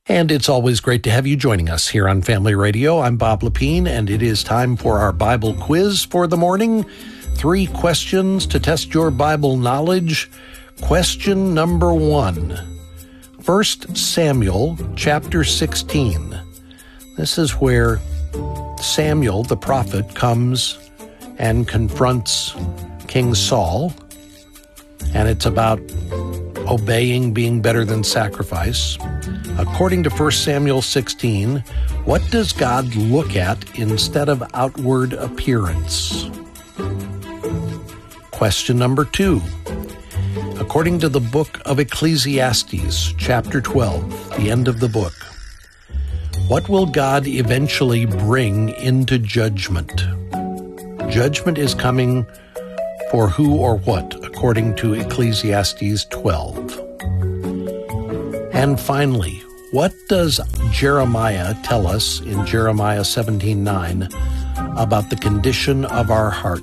And it's always great to have you joining us here on Family Radio. I'm Bob Lepine, and it is time for our Bible quiz for the morning. 3 questions to test your Bible knowledge. Question number 1. 1 Samuel chapter 16. This is where Samuel, the prophet, comes and confronts King Saul. And it's about obeying being better than sacrifice. According to 1 Samuel 16, what does God look at instead of outward appearance? Question number 2. According to the book of Ecclesiastes, chapter 12, the end of the book, what will God eventually bring into judgment? Judgment is coming for who or what, according to Ecclesiastes 12. And finally, what does Jeremiah tell us in Jeremiah 17:9 about the condition of our heart?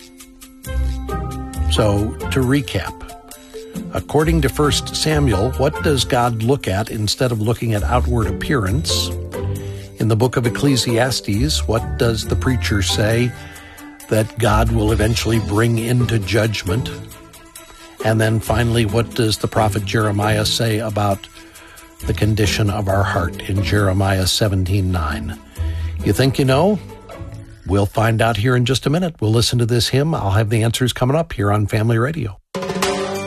So, to recap, according to 1 Samuel, what does God look at instead of looking at outward appearance? In the book of Ecclesiastes, what does the preacher say that God will eventually bring into judgment? And then finally, what does the prophet Jeremiah say about the condition of our heart in Jeremiah 17:9? You think you know? We'll find out here in just a minute. We'll listen to this hymn. I'll have the answers coming up here on Family Radio.